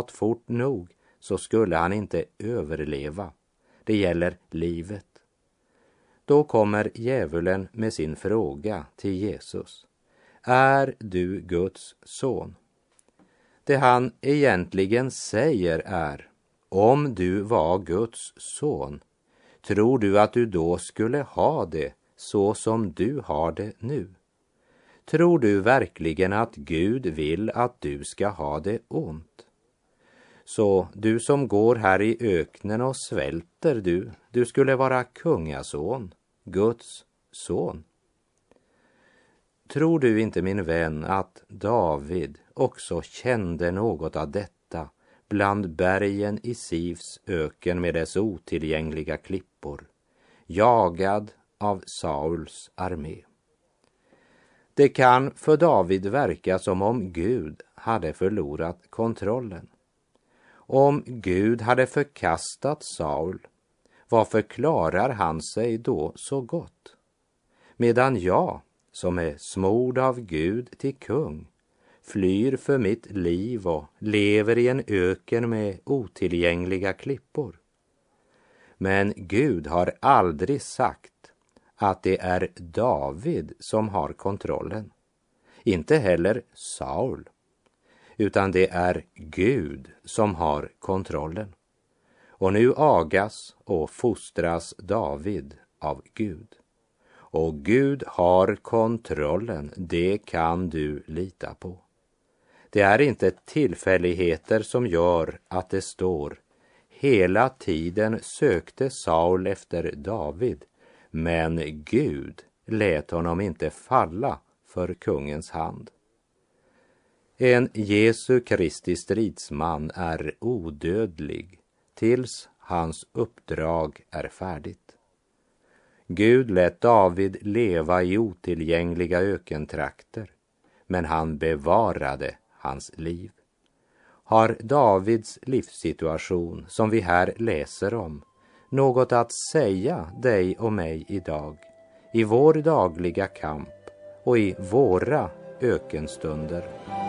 gått fort nog så skulle han inte överleva. Det gäller livet. Då kommer djävulen med sin fråga till Jesus. Är du Guds son? Det han egentligen säger är, om du var Guds son, tror du att du då skulle ha det så som du har det nu? Tror du verkligen att Gud vill att du ska ha det ont? Så du som går här i öknen och svälter, du skulle vara kungason, Guds son. Tror du inte, min vän, att David också kände något av detta bland bergen i Sifs öken med dess otillgängliga klippor, jagad av Sauls armé? Det kan för David verka som om Gud hade förlorat kontrollen. Om Gud hade förkastat Saul, varför klarar han sig då så gott? Medan jag, som är smord av Gud till kung, flyr för mitt liv och lever i en öken med otillgängliga klippor. Men Gud har aldrig sagt att det är David som har kontrollen. Inte heller Saul, utan det är Gud som har kontrollen. Och nu agas och fostras David av Gud. Och Gud har kontrollen, det kan du lita på. Det är inte tillfälligheter som gör att det står: hela tiden sökte Saul efter David, men Gud lät honom inte falla för kungens hand. En Jesu Kristi stridsman är odödlig tills hans uppdrag är färdigt. Gud lät David leva i otillgängliga ökentrakter, men han bevarade hans liv. Har Davids livssituation, som vi här läser om, något att säga dig och mig idag, i vår dagliga kamp och i våra ökenstunder?